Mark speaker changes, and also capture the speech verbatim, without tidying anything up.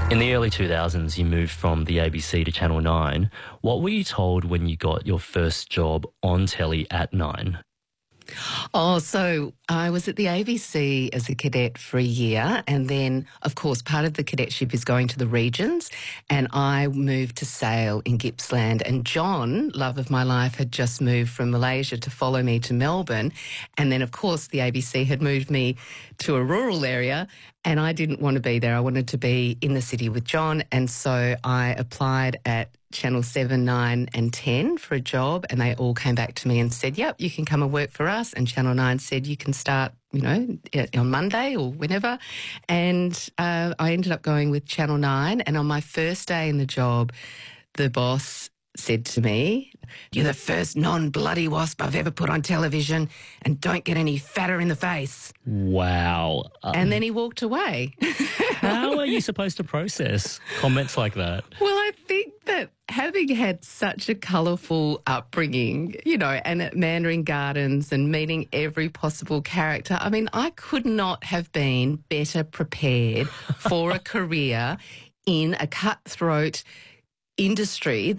Speaker 1: In the early two thousands, you moved from the A B C to Channel nine. What were you told when you got your first job on telly at nine?
Speaker 2: Oh, so I was at the A B C as a cadet for a year, and then, of course, part of the cadetship is going to the regions, and I moved to Sale in Gippsland, and John, love of my life, had just moved from Malaysia to follow me to Melbourne, and then, of course, the A B C had moved me to a rural area, and I didn't want to be there. I wanted to be in the city with John, and so I applied at Channel seven, nine and ten for a job, and they all came back to me and said, yep, you can come and work for us. And Channel nine said, you can start, you know, on Monday or whenever. And uh, I ended up going with Channel nine, and on my first day in the job, the boss said to me, you're the first non-bloody wasp I've ever put on television, and don't get any fatter in the face.
Speaker 1: Wow. Um,
Speaker 2: and then he walked away.
Speaker 1: How are you supposed to process comments like that?
Speaker 2: Well, I think that having had such a colourful upbringing, you know, and at Mandarin Gardens and meeting every possible character, I mean, I could not have been better prepared for a career in a cutthroat industry